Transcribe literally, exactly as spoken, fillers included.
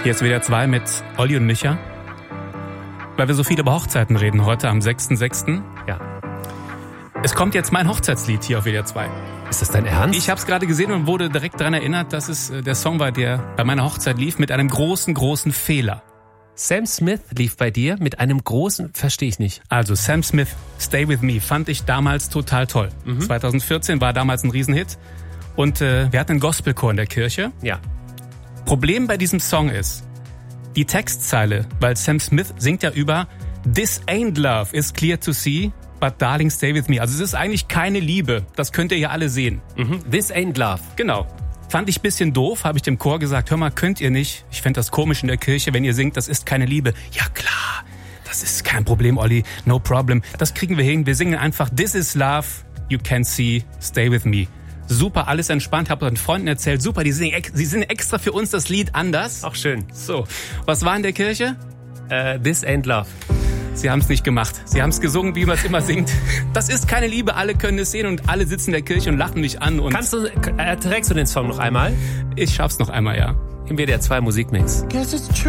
Hier ist W D R zwei mit Olli und Micha. Weil wir so viel über Hochzeiten reden heute am sechsten sechsten Ja. Es kommt jetzt mein Hochzeitslied hier auf W D R zwei. Ist das dein Ernst? Ich habe es gerade gesehen und wurde direkt daran erinnert, dass es der Song war, der bei meiner Hochzeit lief, mit einem großen, großen Fehler. Sam Smith lief bei dir mit einem großen, verstehe ich nicht. Also Sam Smith, Stay With Me, fand ich damals total toll. Mhm. zwanzig vierzehn war damals ein Riesenhit. Und äh, wir hatten einen Gospelchor in der Kirche. Ja. Problem bei diesem Song ist, die Textzeile, weil Sam Smith singt ja über This ain't love, is clear to see, but darling stay with me. Also es ist eigentlich keine Liebe, das könnt ihr ja alle sehen. Mhm. This ain't love. Genau. Fand ich ein bisschen doof, habe ich dem Chor gesagt, hör mal, könnt ihr nicht, ich fände das komisch in der Kirche, wenn ihr singt, das ist keine Liebe. Ja klar, das ist kein Problem, Olli, no problem. Das kriegen wir hin, wir singen einfach This is love, you can see, stay with me. Super, alles entspannt, habe meinen Freunden erzählt, super, die singen, sie singen extra für uns das Lied anders. Ach schön. So, was war in der Kirche? Äh, This ain't love. Sie haben es nicht gemacht. Sie haben es gesungen, wie man es immer singt. Das ist keine Liebe, alle können es sehen und alle sitzen in der Kirche und lachen mich an. Und Kannst du, äh, trägst du den Song noch einmal? Ich schaff's noch einmal, ja. Im W D R zwei Musikmix.